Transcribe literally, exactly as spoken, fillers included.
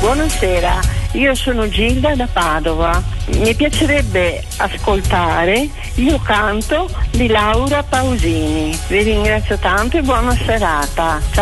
Buonasera, io sono Gilda da Padova. Mi piacerebbe ascoltare Io canto di Laura Pausini. Vi ringrazio tanto e buona serata.